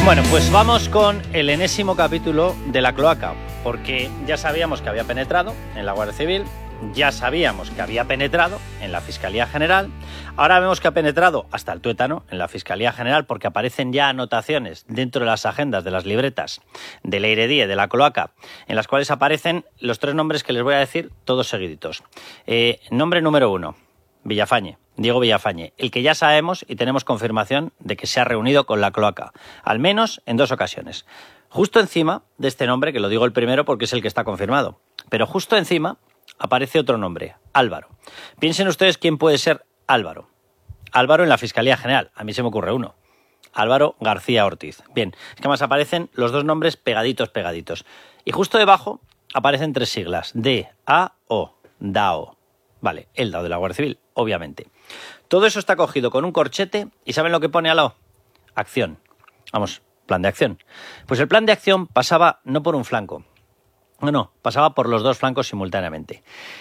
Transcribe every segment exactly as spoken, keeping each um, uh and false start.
Bueno, pues vamos con el enésimo capítulo de la cloaca, porque ya sabíamos que había penetrado en la Guardia Civil, ya sabíamos que había penetrado en la Fiscalía General, ahora vemos que ha penetrado hasta el tuétano en la Fiscalía General, porque aparecen ya anotaciones dentro de las agendas de las libretas de la Leiredía, de la cloaca, en las cuales aparecen los tres nombres que les voy a decir todos seguiditos. Eh, nombre número uno, Villafañe. Diego Villafañe, el que ya sabemos y tenemos confirmación de que se ha reunido con la cloaca, al menos en dos ocasiones. Justo encima de este nombre, que lo digo el primero porque es el que está confirmado, pero justo encima aparece otro nombre, Álvaro. Piensen ustedes quién puede ser Álvaro. Álvaro en la Fiscalía General, a mí se me ocurre uno. Álvaro García Ortiz. Bien, es que más aparecen los dos nombres pegaditos, pegaditos. Y justo debajo aparecen tres siglas, D A O, D A O. Vale, el D A O de la Guardia Civil, obviamente. Todo eso está cogido con un corchete y ¿saben lo que pone al lado? Acción. Vamos, plan de acción. Pues el plan de acción pasaba no por un flanco, no, no, pasaba por los dos flancos simultáneamente.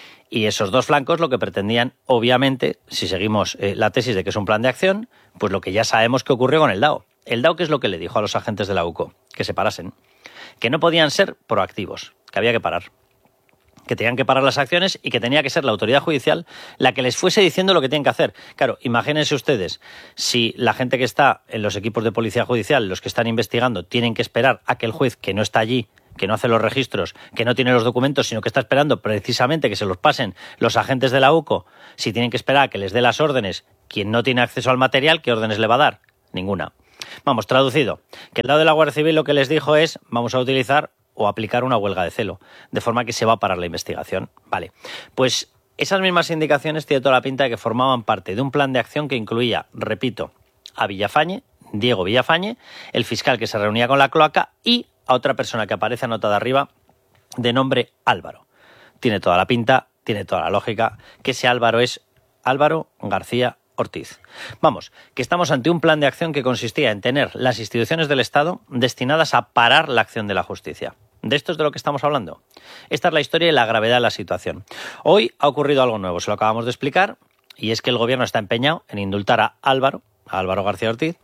Y esos dos flancos lo que pretendían, obviamente, si seguimos eh, la tesis de que es un plan de acción, pues lo que ya sabemos que ocurrió con el D A O. El D A O, ¿qué es lo que le dijo a los agentes de la U C O? Que se parasen. Que no podían ser proactivos, que había que parar. Que tenían que parar las acciones y que tenía que ser la autoridad judicial la que les fuese diciendo lo que tienen que hacer. Claro, imagínense ustedes, si la gente que está en los equipos de policía judicial, los que están investigando, tienen que esperar a que el juez que no está allí, que no hace los registros, que no tiene los documentos, sino que está esperando precisamente que se los pasen los agentes de la U C O, si tienen que esperar a que les dé las órdenes, quien no tiene acceso al material, ¿qué órdenes le va a dar? Ninguna. Vamos, traducido, que el lado de la Guardia Civil lo que les dijo es, vamos a utilizar o aplicar una huelga de celo, de forma que se va a parar la investigación. Vale, pues esas mismas indicaciones tiene toda la pinta de que formaban parte de un plan de acción que incluía, repito, a Villafañe, Diego Villafañe, el fiscal que se reunía con la cloaca y a otra persona que aparece anotada arriba de nombre Álvaro. Tiene toda la pinta, tiene toda la lógica, que ese Álvaro es Álvaro García Ortiz. Vamos, que estamos ante un plan de acción que consistía en tener las instituciones del Estado destinadas a parar la acción de la justicia. ¿De esto es de lo que estamos hablando? Esta es la historia y la gravedad de la situación. Hoy ha ocurrido algo nuevo, se lo acabamos de explicar, y es que el gobierno está empeñado en indultar a Álvaro, a Álvaro García Ortiz,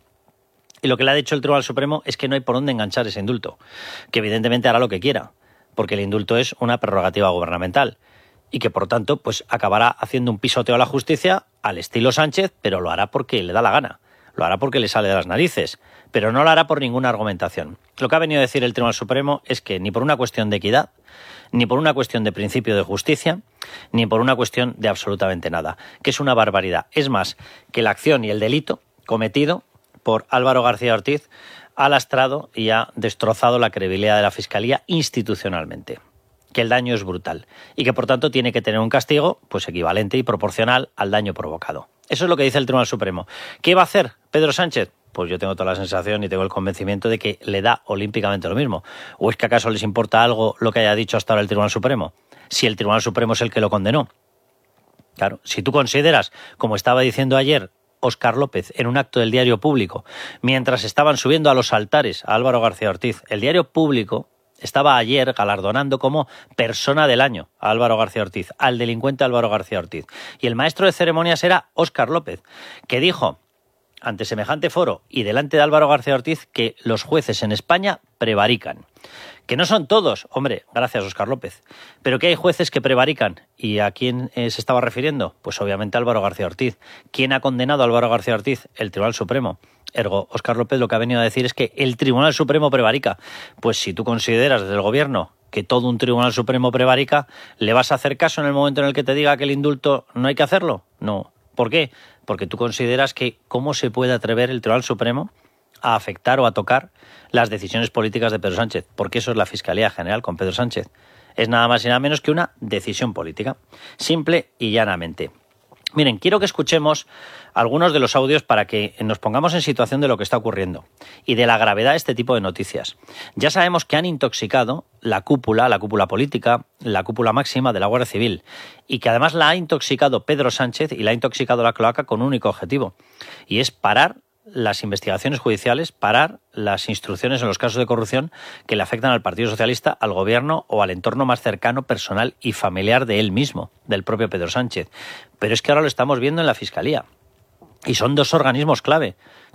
y lo que le ha dicho el Tribunal Supremo es que no hay por dónde enganchar ese indulto, que evidentemente hará lo que quiera, porque el indulto es una prerrogativa gubernamental, y que por tanto pues acabará haciendo un pisoteo a la justicia al estilo Sánchez, pero lo hará porque le da la gana, lo hará porque le sale de las narices, pero no lo hará por ninguna argumentación. Lo que ha venido a decir el Tribunal Supremo es que ni por una cuestión de equidad, ni por una cuestión de principio de justicia, ni por una cuestión de absolutamente nada, que es una barbaridad. Es más, que la acción y el delito cometido por Álvaro García Ortiz ha lastrado y ha destrozado la credibilidad de la Fiscalía institucionalmente, que el daño es brutal y que por tanto tiene que tener un castigo pues equivalente y proporcional al daño provocado. Eso es lo que dice el Tribunal Supremo. ¿Qué va a hacer Pedro Sánchez? Pues yo tengo toda la sensación y tengo el convencimiento de que le da olímpicamente lo mismo. ¿O es que acaso les importa algo lo que haya dicho hasta ahora el Tribunal Supremo? Si el Tribunal Supremo es el que lo condenó. Claro, si tú consideras, como estaba diciendo ayer Óscar López en un acto del Diario Público, mientras estaban subiendo a los altares a Álvaro García Ortiz, el Diario Público estaba ayer galardonando como persona del año a Álvaro García Ortiz, al delincuente Álvaro García Ortiz. Y el maestro de ceremonias era Óscar López, que dijo ante semejante foro y delante de Álvaro García Ortiz que los jueces en España prevarican. Que no son todos, hombre, gracias Óscar López, pero que hay jueces que prevarican. ¿Y a quién eh, se estaba refiriendo? Pues obviamente a Álvaro García Ortiz. ¿Quién ha condenado a Álvaro García Ortiz? El Tribunal Supremo. Ergo, Óscar López lo que ha venido a decir es que el Tribunal Supremo prevarica. Pues si tú consideras desde el gobierno que todo un Tribunal Supremo prevarica, ¿le vas a hacer caso en el momento en el que te diga que el indulto no hay que hacerlo? No. ¿Por qué? Porque tú consideras que ¿cómo se puede atrever el Tribunal Supremo a afectar o a tocar las decisiones políticas de Pedro Sánchez? Porque eso es la Fiscalía General con Pedro Sánchez. Es nada más y nada menos que una decisión política, simple y llanamente. Miren, quiero que escuchemos algunos de los audios para que nos pongamos en situación de lo que está ocurriendo y de la gravedad de este tipo de noticias. Ya sabemos que han intoxicado la cúpula, la cúpula política, la cúpula máxima de la Guardia Civil y que además la ha intoxicado Pedro Sánchez y la ha intoxicado la cloaca con un único objetivo, y es parar las investigaciones judiciales, parar las instrucciones en los casos de corrupción que le afectan al Partido Socialista, al gobierno o al entorno más cercano, personal y familiar de él mismo, del propio Pedro Sánchez. Pero es que ahora lo estamos viendo en la Fiscalía. Y son dos organismos clave.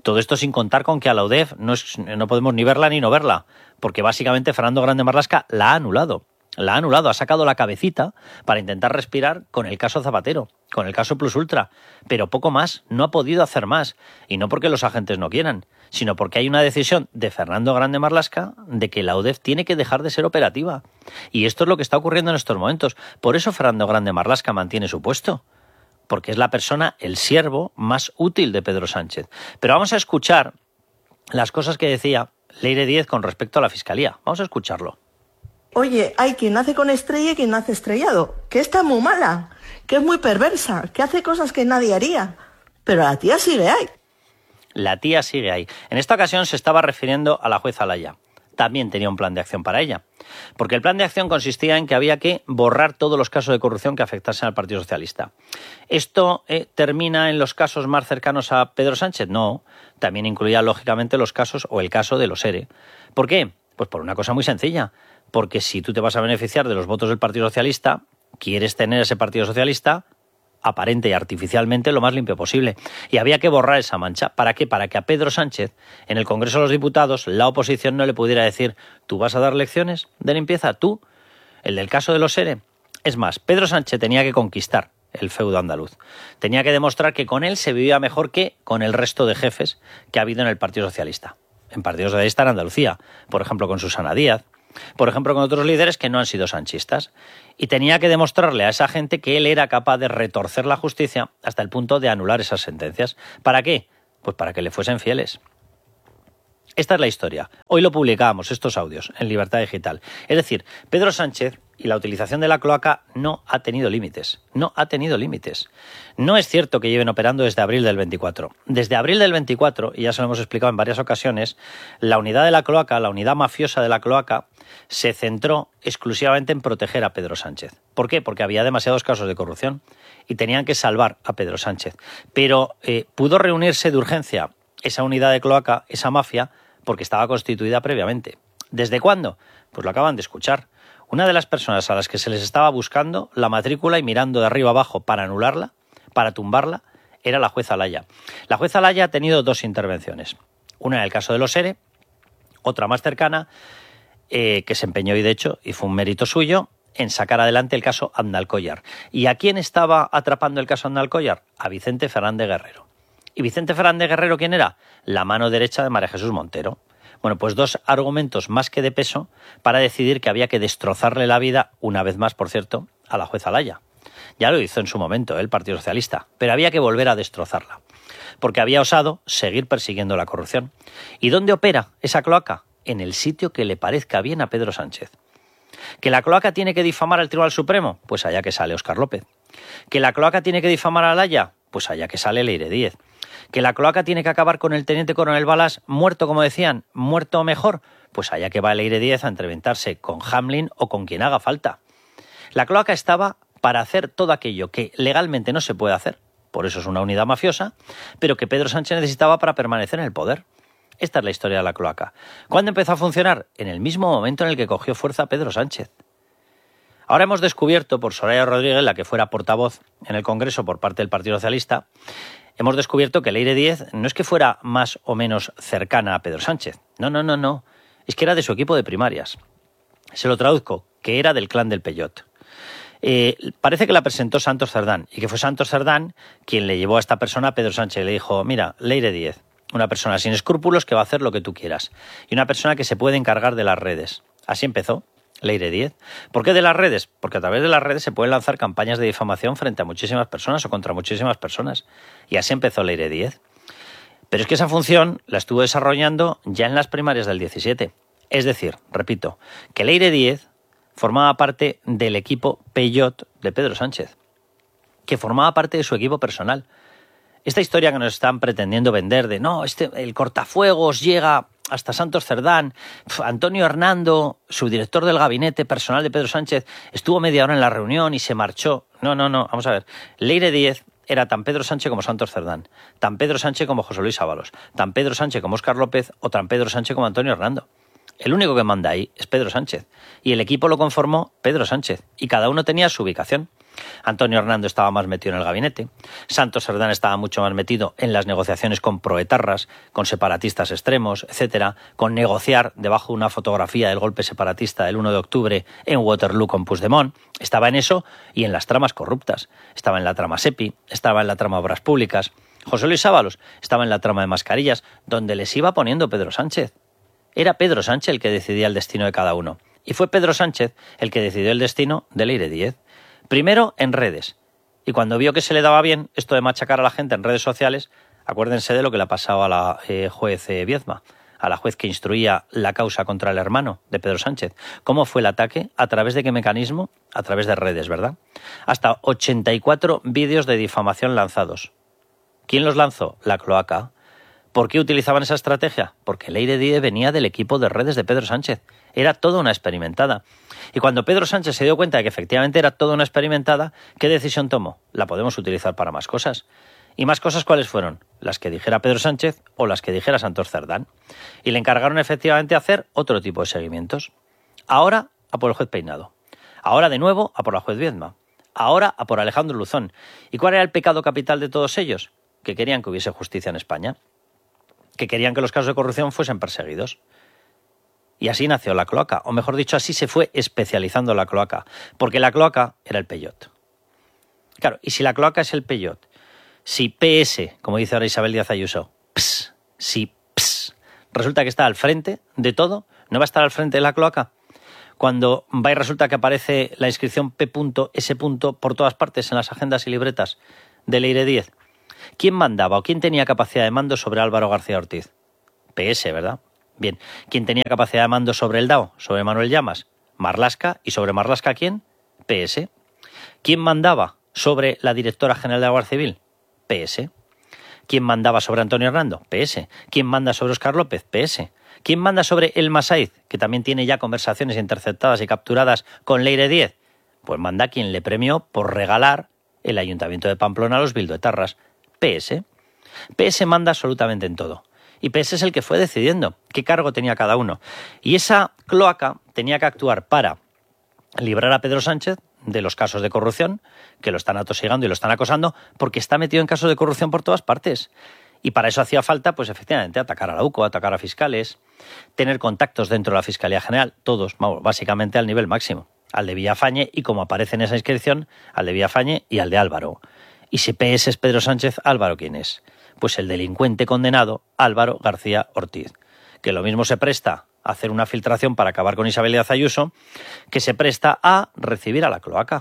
Todo esto sin contar con que a la U D E F no, es, no podemos ni verla ni no verla, porque básicamente Fernando Grande Marlaska la ha anulado. La ha anulado, ha sacado la cabecita para intentar respirar con el caso Zapatero, con el caso Plus Ultra, pero poco más, no ha podido hacer más, y no porque los agentes no quieran, sino porque hay una decisión de Fernando Grande Marlaska de que la U D E F tiene que dejar de ser operativa. Y esto es lo que está ocurriendo en estos momentos. Por eso Fernando Grande Marlaska mantiene su puesto, porque es la persona, el siervo más útil de Pedro Sánchez. Pero vamos a escuchar las cosas que decía Leire Díez con respecto a la Fiscalía. Vamos a escucharlo. Oye, hay quien nace con estrella y quien nace estrellado, que está muy mala, que es muy perversa, que hace cosas que nadie haría, pero la tía sigue ahí. La tía sigue ahí. En esta ocasión se estaba refiriendo a la jueza Laya. También tenía un plan de acción para ella, porque el plan de acción consistía en que había que borrar todos los casos de corrupción que afectasen al Partido Socialista. ¿Esto eh, termina en los casos más cercanos a Pedro Sánchez? No, también incluía lógicamente los casos o el caso de los ERE. ¿Por qué? Pues por una cosa muy sencilla. Porque si tú te vas a beneficiar de los votos del Partido Socialista, quieres tener ese Partido Socialista aparente y artificialmente lo más limpio posible. Y había que borrar esa mancha. ¿Para qué? Para que a Pedro Sánchez, en el Congreso de los Diputados, la oposición no le pudiera decir ¿tú vas a dar lecciones de limpieza? ¿Tú? El del caso de los ERE. Es más, Pedro Sánchez tenía que conquistar el feudo andaluz. Tenía que demostrar que con él se vivía mejor que con el resto de jefes que ha habido en el Partido Socialista. En Partido Socialista en Andalucía. Por ejemplo, con Susana Díaz. Por ejemplo, con otros líderes que no han sido sanchistas. Y tenía que demostrarle a esa gente que él era capaz de retorcer la justicia hasta el punto de anular esas sentencias. ¿Para qué? Pues para que le fuesen fieles. Esta es la historia. Hoy lo publicábamos, estos audios, en Libertad Digital. Es decir, Pedro Sánchez y la utilización de la cloaca no ha tenido límites. No ha tenido límites. No es cierto que lleven operando desde abril del veinticuatro. Desde abril del veinticuatro, y ya se lo hemos explicado en varias ocasiones, la unidad de la cloaca, la unidad mafiosa de la cloaca, se centró exclusivamente en proteger a Pedro Sánchez. ¿Por qué? Porque había demasiados casos de corrupción y tenían que salvar a Pedro Sánchez. Pero eh, pudo reunirse de urgencia esa unidad de cloaca, esa mafia, porque estaba constituida previamente. ¿Desde cuándo? Pues lo acaban de escuchar. Una de las personas a las que se les estaba buscando la matrícula y mirando de arriba abajo para anularla, para tumbarla, era la jueza Laya. La jueza Laya ha tenido dos intervenciones. Una en el caso de los ERE, otra más cercana, eh, que se empeñó y de hecho, y fue un mérito suyo, en sacar adelante el caso Andalcollar. ¿Y a quién estaba atrapando el caso Andalcollar? A Vicente Fernández Guerrero. ¿Y Vicente Fernández Guerrero quién era? La mano derecha de María Jesús Montero. Bueno, pues dos argumentos más que de peso para decidir que había que destrozarle la vida, una vez más, por cierto, a la jueza Laya. Ya lo hizo en su momento el Partido Socialista, pero había que volver a destrozarla, porque había osado seguir persiguiendo la corrupción. ¿Y dónde opera esa cloaca? En el sitio que le parezca bien a Pedro Sánchez. ¿Que la cloaca tiene que difamar al Tribunal Supremo? Pues allá que sale Óscar López. ¿Que la cloaca tiene que difamar a Laya? Pues allá que sale Leire Díez. ¿Que la cloaca tiene que acabar con el teniente coronel Balas muerto, como decían, muerto mejor? Pues allá que va Leire Díez a entreventarse con Hamlin o con quien haga falta. La cloaca estaba para hacer todo aquello que legalmente no se puede hacer, por eso es una unidad mafiosa, pero que Pedro Sánchez necesitaba para permanecer en el poder. Esta es la historia de la cloaca. ¿Cuándo empezó a funcionar? En el mismo momento en el que cogió fuerza Pedro Sánchez. Ahora hemos descubierto por Soraya Rodríguez, la que fuera portavoz en el Congreso por parte del Partido Socialista, hemos descubierto que Leire Díez no es que fuera más o menos cercana a Pedro Sánchez. No, no, no, no. Es que era de su equipo de primarias. Se lo traduzco, que era del clan del Peyot. Eh, parece que la presentó Santos Cerdán y que fue Santos Cerdán quien le llevó a esta persona a Pedro Sánchez y le dijo, mira, Leire Díez, una persona sin escrúpulos que va a hacer lo que tú quieras y una persona que se puede encargar de las redes. Así empezó Leire Díez. ¿Por qué de las redes? Porque a través de las redes se pueden lanzar campañas de difamación frente a muchísimas personas o contra muchísimas personas. Y así empezó Leire Díez. Pero es que esa función la estuvo desarrollando ya en las primarias del diecisiete. Es decir, repito, que Leire Díez formaba parte del equipo Peyot de Pedro Sánchez, que formaba parte de su equipo personal. Esta historia que nos están pretendiendo vender de no, este, el cortafuegos llega hasta Santos Cerdán, Antonio Hernando, subdirector del gabinete personal de Pedro Sánchez, estuvo media hora en la reunión y se marchó. No, no, no, vamos a ver. Leire Díez era tan Pedro Sánchez como Santos Cerdán, tan Pedro Sánchez como José Luis Ábalos, tan Pedro Sánchez como Óscar López o tan Pedro Sánchez como Antonio Hernando. El único que manda ahí es Pedro Sánchez y el equipo lo conformó Pedro Sánchez y cada uno tenía su ubicación. Antonio Hernando estaba más metido en el gabinete, Santos Cerdán estaba mucho más metido en las negociaciones con proetarras, con separatistas extremos, etcétera, con negociar debajo de una fotografía del golpe separatista del uno de octubre en Waterloo con Puigdemont. Estaba en eso y en las tramas corruptas. Estaba en la trama SEPI, estaba en la trama Obras Públicas. José Luis Ábalos estaba en la trama de mascarillas, donde les iba poniendo Pedro Sánchez. Era Pedro Sánchez el que decidía el destino de cada uno. Y fue Pedro Sánchez el que decidió el destino de Leire Díez. Primero en redes. Y cuando vio que se le daba bien esto de machacar a la gente en redes sociales, acuérdense de lo que le ha pasado a la eh, juez eh, Viezma, a la juez que instruía la causa contra el hermano de Pedro Sánchez. ¿Cómo fue el ataque? ¿A través de qué mecanismo? A través de redes, ¿verdad? Hasta ochenta y cuatro vídeos de difamación lanzados. ¿Quién los lanzó? La cloaca. ¿Por qué utilizaban esa estrategia? Porque Leire Díez venía del equipo de redes de Pedro Sánchez. Era toda una experimentada. Y cuando Pedro Sánchez se dio cuenta de que efectivamente era toda una experimentada, ¿qué decisión tomó? La podemos utilizar para más cosas. ¿Y más cosas cuáles fueron? Las que dijera Pedro Sánchez o las que dijera Santos Cerdán. Y le encargaron efectivamente hacer otro tipo de seguimientos. Ahora a por el juez Peinado. Ahora de nuevo a por la juez Viezma. Ahora a por Alejandro Luzón. ¿Y cuál era el pecado capital de todos ellos? Que querían que hubiese justicia en España. Que querían que los casos de corrupción fuesen perseguidos. Y así nació la cloaca, o mejor dicho, así se fue especializando la cloaca, porque la cloaca era el Peyot. Claro, y si la cloaca es el Peyot, si P S, como dice ahora Isabel Díaz Ayuso, ps, si ps, resulta que está al frente de todo, ¿no va a estar al frente de la cloaca? Cuando va y resulta que aparece la inscripción P S por todas partes en las agendas y libretas de Leire Díez, ¿quién mandaba o quién tenía capacidad de mando sobre Álvaro García Ortiz? P S, ¿verdad? Bien, ¿quién tenía capacidad de mando sobre el D A O? Sobre Manuel Llamas, Marlaska, y sobre Marlaska, ¿quién? P S. ¿Quién mandaba sobre la directora general de la Guardia Civil? P S. ¿Quién mandaba sobre Antonio Hernando? P S. ¿Quién manda sobre Óscar López? P S. ¿Quién manda sobre El Masaiz, que también tiene ya conversaciones interceptadas y capturadas con Leire Díez? Pues manda quien le premió por regalar el Ayuntamiento de Pamplona a los bilduetarras. P S. P S manda absolutamente en todo. Y P S es el que fue decidiendo qué cargo tenía cada uno. Y esa cloaca tenía que actuar para librar a Pedro Sánchez de los casos de corrupción, que lo están atosigando y lo están acosando, porque está metido en casos de corrupción por todas partes. Y para eso hacía falta, pues efectivamente, atacar a la U C O, atacar a fiscales, tener contactos dentro de la Fiscalía General, todos, básicamente al nivel máximo, al de Villafañe y, como aparece en esa inscripción, al de Villafañe y al de Álvaro. Y si P S es Pedro Sánchez, ¿Álvaro quién es? Pues el delincuente condenado Álvaro García Ortiz, que lo mismo se presta a hacer una filtración para acabar con Isabel Díaz Ayuso, que se presta a recibir a la cloaca.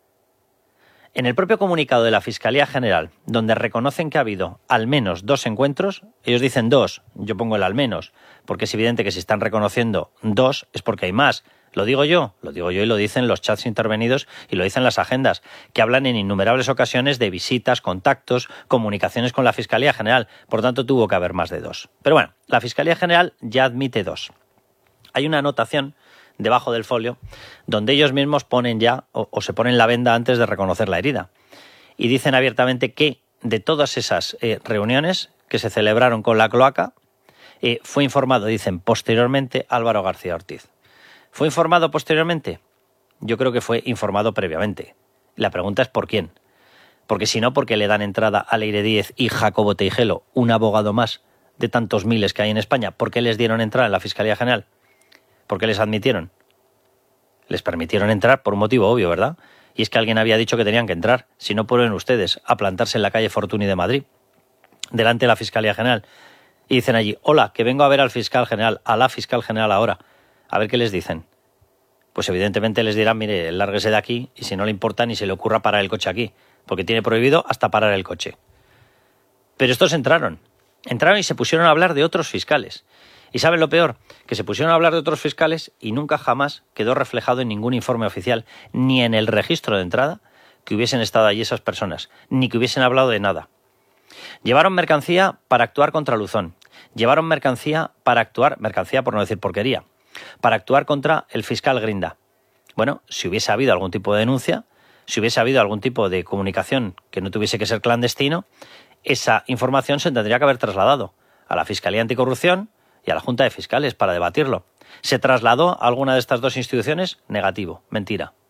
En el propio comunicado de la Fiscalía General, donde reconocen que ha habido al menos dos encuentros, ellos dicen dos, yo pongo el al menos, porque es evidente que si están reconociendo dos es porque hay más. ¿Lo digo yo? Lo digo yo y lo dicen los chats intervenidos y lo dicen las agendas, que hablan en innumerables ocasiones de visitas, contactos, comunicaciones con la Fiscalía General. Por tanto, tuvo que haber más de dos. Pero bueno, la Fiscalía General ya admite dos. Hay una anotación debajo del folio donde ellos mismos ponen ya o, o se ponen la venda antes de reconocer la herida. Y dicen abiertamente que de todas esas eh, reuniones que se celebraron con la cloaca, eh, fue informado, dicen, posteriormente Álvaro García Ortiz. ¿Fue informado posteriormente? Yo creo que fue informado previamente. La pregunta es ¿por quién? Porque si no, ¿por qué le dan entrada a Leire Díez y Jacobo Teijelo, un abogado más de tantos miles que hay en España? ¿Por qué les dieron entrada en la Fiscalía General? ¿Por qué les admitieron? Les permitieron entrar por un motivo obvio, ¿verdad? Y es que alguien había dicho que tenían que entrar. Si no, pueden ustedes a plantarse en la calle Fortuny de Madrid, delante de la Fiscalía General, y dicen allí, hola, que vengo a ver al fiscal general, a la fiscal general ahora. A ver qué les dicen. Pues evidentemente les dirán, mire, lárguese de aquí y si no le importa ni se le ocurra parar el coche aquí, porque tiene prohibido hasta parar el coche. Pero estos entraron. Entraron y se pusieron a hablar de otros fiscales. ¿Y saben lo peor? Que se pusieron a hablar de otros fiscales y nunca jamás quedó reflejado en ningún informe oficial, ni en el registro de entrada, que hubiesen estado allí esas personas, ni que hubiesen hablado de nada. Llevaron mercancía para actuar contra Luzón. Llevaron mercancía para actuar, mercancía por no decir porquería, para actuar contra el fiscal Grinda. Bueno, si hubiese habido algún tipo de denuncia, si hubiese habido algún tipo de comunicación que no tuviese que ser clandestino, esa información se tendría que haber trasladado a la Fiscalía Anticorrupción y a la Junta de Fiscales para debatirlo. ¿Se trasladó a alguna de estas dos instituciones? Negativo, mentira.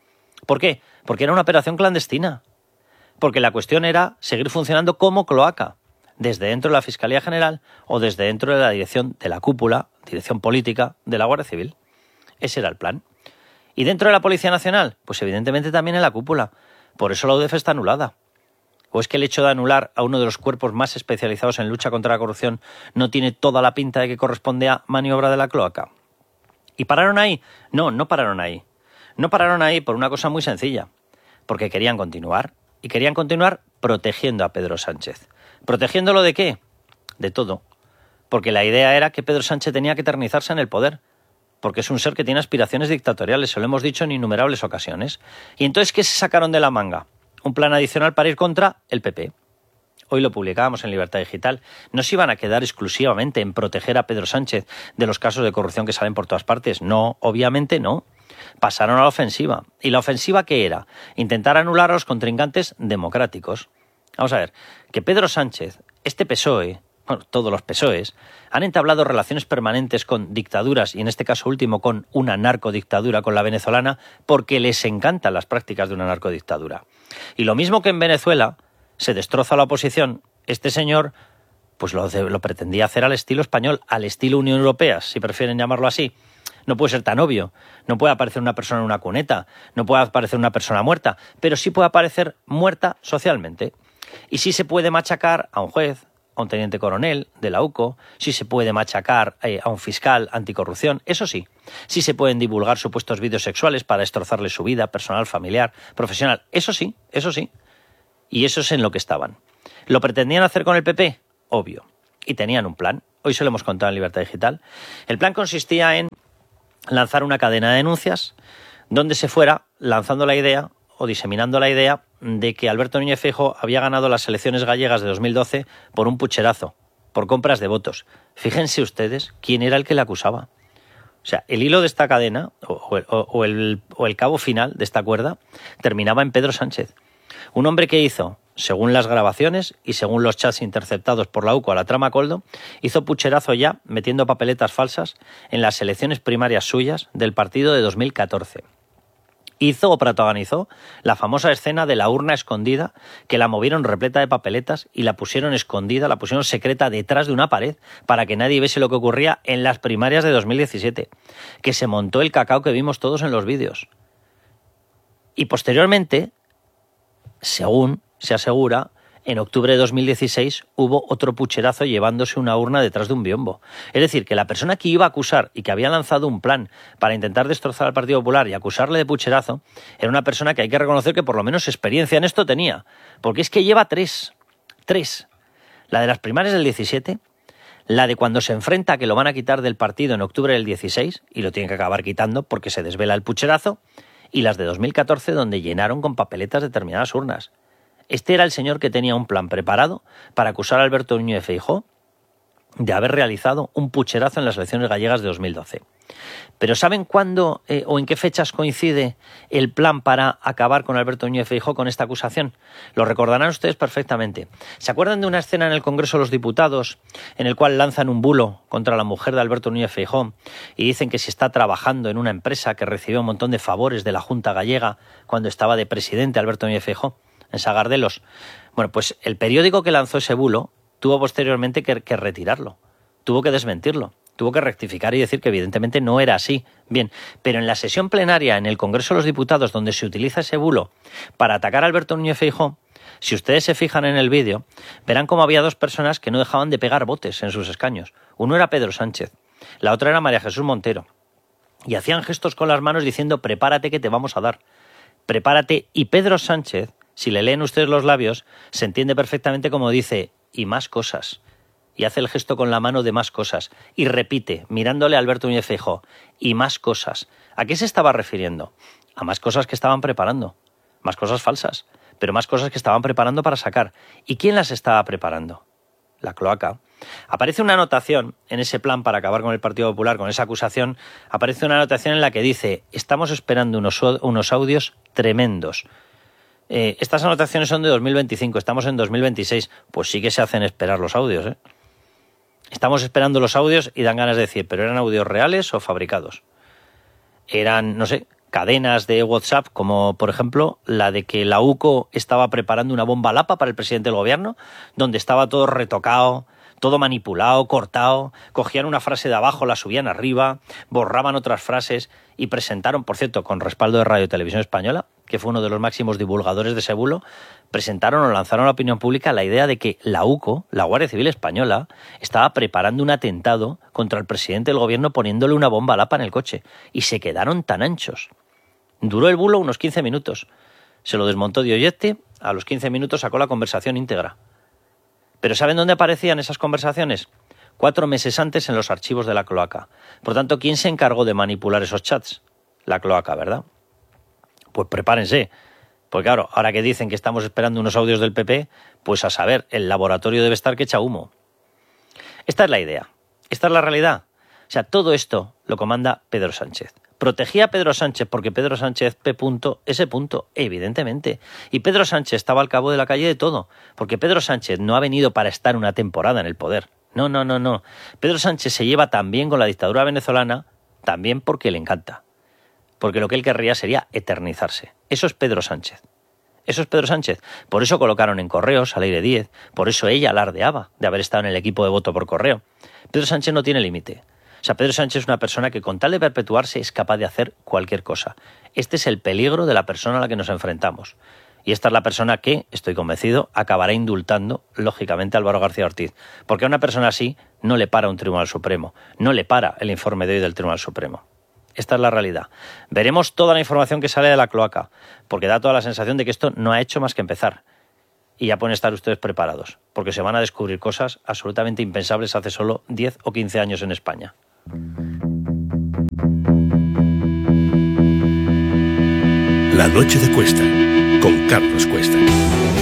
¿Por qué? Porque era una operación clandestina. Porque la cuestión era seguir funcionando como cloaca, desde dentro de la Fiscalía General o desde dentro de la dirección de la cúpula, dirección política de la Guardia Civil. Ese era el plan. ¿Y dentro de la Policía Nacional? Pues evidentemente también en la cúpula. Por eso la U D E F está anulada. ¿O es que el hecho de anular a uno de los cuerpos más especializados en lucha contra la corrupción no tiene toda la pinta de que corresponde a maniobra de la cloaca? ¿Y pararon ahí? No, no pararon ahí. No pararon ahí por una cosa muy sencilla. Porque querían continuar. Y querían continuar protegiendo a Pedro Sánchez. ¿Protegiéndolo de qué? De todo. Porque la idea era que Pedro Sánchez tenía que eternizarse en el poder. Porque es un ser que tiene aspiraciones dictatoriales, se lo hemos dicho en innumerables ocasiones. ¿Y entonces qué se sacaron de la manga? Un plan adicional para ir contra el P P. Hoy lo publicábamos en Libertad Digital. No se iban a quedar exclusivamente en proteger a Pedro Sánchez de los casos de corrupción que salen por todas partes. No, obviamente no. Pasaron a la ofensiva. ¿Y la ofensiva qué era? Intentar anular a los contrincantes democráticos. Vamos a ver, que Pedro Sánchez, este P S O E, bueno, todos los P S O Es, han entablado relaciones permanentes con dictaduras, y en este caso último con una narcodictadura, con la venezolana, porque les encantan las prácticas de una narcodictadura. Y lo mismo que en Venezuela se destroza la oposición, este señor pues lo, lo pretendía hacer al estilo español, al estilo Unión Europea, si prefieren llamarlo así. No puede ser tan obvio, no puede aparecer una persona en una cuneta, no puede aparecer una persona muerta, pero sí puede aparecer muerta socialmente. Y sí se puede machacar a un juez, a un teniente coronel de la U C O, sí se puede machacar eh, a un fiscal anticorrupción, eso sí. Sí se pueden divulgar supuestos vídeos sexuales para destrozarle su vida personal, familiar, profesional, eso sí, eso sí. Y eso es en lo que estaban. ¿Lo pretendían hacer con el P P? Obvio. Y tenían un plan. Hoy se lo hemos contado en Libertad Digital. El plan consistía en lanzar una cadena de denuncias donde se fuera lanzando la idea o diseminando la idea de que Alberto Núñez Feijóo había ganado las elecciones gallegas de dos mil doce por un pucherazo, por compras de votos. Fíjense ustedes quién era el que le acusaba. O sea, el hilo de esta cadena, o, o, o, el, o el cabo final de esta cuerda, terminaba en Pedro Sánchez. Un hombre que hizo, según las grabaciones y según los chats interceptados por la U C O a la trama Coldo, hizo pucherazo ya metiendo papeletas falsas en las elecciones primarias suyas del partido de dos mil catorce. Hizo o protagonizó la famosa escena de la urna escondida, que la movieron repleta de papeletas y la pusieron escondida, la pusieron secreta detrás de una pared para que nadie viese lo que ocurría en las primarias de dos mil diecisiete, que se montó el cacao que vimos todos en los vídeos. Y posteriormente, según se asegura, en octubre de dos mil dieciséis hubo otro pucherazo llevándose una urna detrás de un biombo. Es decir, que la persona que iba a acusar y que había lanzado un plan para intentar destrozar al Partido Popular y acusarle de pucherazo, era una persona que hay que reconocer que por lo menos experiencia en esto tenía. Porque es que lleva tres. Tres. La de las primarias del diecisiete, la de cuando se enfrenta a que lo van a quitar del partido en octubre del dieciséis, y lo tienen que acabar quitando porque se desvela el pucherazo, y las de dos mil catorce, donde llenaron con papeletas determinadas urnas. Este era el señor que tenía un plan preparado para acusar a Alberto Núñez Feijóo de haber realizado un pucherazo en las elecciones gallegas de dos mil doce. Pero ¿saben cuándo eh, o en qué fechas coincide el plan para acabar con Alberto Núñez Feijóo con esta acusación? Lo recordarán ustedes perfectamente. ¿Se acuerdan de una escena en el Congreso de los Diputados en el cual lanzan un bulo contra la mujer de Alberto Núñez Feijóo y dicen que si está trabajando en una empresa que recibió un montón de favores de la Junta Gallega cuando estaba de presidente Alberto Núñez Feijóo en Sagardelos? Bueno, pues el periódico que lanzó ese bulo tuvo posteriormente que, que retirarlo, tuvo que desmentirlo, tuvo que rectificar y decir que evidentemente no era así. Bien, pero en la sesión plenaria en el Congreso de los Diputados, donde se utiliza ese bulo para atacar a Alberto Núñez Feijóo, si ustedes se fijan en el vídeo, verán cómo había dos personas que no dejaban de pegar botes en sus escaños. Uno era Pedro Sánchez, la otra era María Jesús Montero, y hacían gestos con las manos diciendo prepárate que te vamos a dar, prepárate. Y Pedro Sánchez, si le leen ustedes los labios, se entiende perfectamente como dice y más cosas, y hace el gesto con la mano de más cosas, y repite, mirándole a Alberto Núñez Feijóo, y más cosas. ¿A qué se estaba refiriendo? A más cosas que estaban preparando, más cosas falsas, pero más cosas que estaban preparando para sacar. ¿Y quién las estaba preparando? La cloaca. Aparece una anotación en ese plan para acabar con el Partido Popular, con esa acusación, aparece una anotación en la que dice, estamos esperando unos, unos audios tremendos. Eh, estas anotaciones son de dos mil veinticinco, estamos en dos mil veintiséis, pues sí que se hacen esperar los audios, ¿eh? Estamos esperando los audios y dan ganas de decir, ¿pero eran audios reales o fabricados? Eran, no sé, cadenas de WhatsApp, como por ejemplo la de que la U C O estaba preparando una bomba lapa para el presidente del gobierno, donde estaba todo retocado, todo manipulado, cortado, cogían una frase de abajo, la subían arriba, borraban otras frases y presentaron, por cierto, con respaldo de Radio y Televisión Española, que fue uno de los máximos divulgadores de ese bulo, presentaron o lanzaron a la opinión pública la idea de que la U C O, la Guardia Civil Española, estaba preparando un atentado contra el presidente del gobierno poniéndole una bomba lapa en el coche. Y se quedaron tan anchos. Duró el bulo unos quince minutos. Se lo desmontó Dioyetti, a los quince minutos sacó la conversación íntegra. ¿Pero saben dónde aparecían esas conversaciones? Cuatro meses antes en los archivos de la cloaca. Por tanto, ¿quién se encargó de manipular esos chats? La cloaca, ¿verdad? Pues prepárense. Porque claro, ahora que dicen que estamos esperando unos audios del P P, pues a saber, el laboratorio debe estar que echa humo. Esta es la idea. Esta es la realidad. O sea, todo esto lo comanda Pedro Sánchez. Protegía a Pedro Sánchez porque Pedro Sánchez P. S. evidentemente. Y Pedro Sánchez estaba al cabo de la calle de todo, porque Pedro Sánchez no ha venido para estar una temporada en el poder. No, no, no, no. Pedro Sánchez se lleva tan bien con la dictadura venezolana, también porque le encanta. Porque lo que él querría sería eternizarse. Eso es Pedro Sánchez. Eso es Pedro Sánchez. Por eso colocaron en Correos a Leire Díez. Por eso ella alardeaba de haber estado en el equipo de voto por correo. Pedro Sánchez no tiene límite. O sea, Pedro Sánchez es una persona que con tal de perpetuarse es capaz de hacer cualquier cosa. Este es el peligro de la persona a la que nos enfrentamos. Y esta es la persona que, estoy convencido, acabará indultando, lógicamente, a Álvaro García Ortiz. Porque a una persona así no le para un Tribunal Supremo. No le para el informe de hoy del Tribunal Supremo. Esta es la realidad. Veremos toda la información que sale de la cloaca, porque da toda la sensación de que esto no ha hecho más que empezar. Y ya pueden estar ustedes preparados, porque se van a descubrir cosas absolutamente impensables hace solo diez o quince años en España. La noche de Cuesta, con Carlos Cuesta.